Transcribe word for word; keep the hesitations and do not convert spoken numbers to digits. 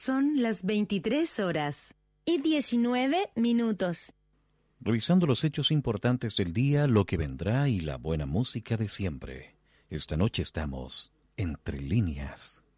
Son las veintitrés horas y diecinueve minutos. Revisando los hechos importantes del día, lo que vendrá y la buena música de siempre. Esta noche estamos Entre Líneas.